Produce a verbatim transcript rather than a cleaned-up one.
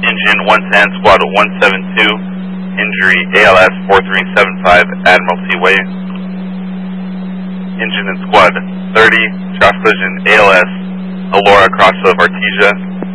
Engine one ten, Squad one seven two, injury A L S four three seven five, Admiralty Way. Engine and Squad thirty, traffic collision A L S, Alora, cross of Artesia.